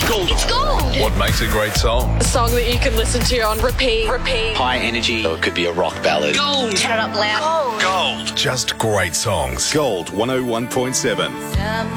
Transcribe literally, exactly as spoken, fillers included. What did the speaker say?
gold. It's gold. What makes a great song? A song that you can listen to on repeat. Repeat. High energy. Or it could be a rock ballad. Gold. Turn it up loud. Gold. Gold. Just great songs. Gold one oh one point seven.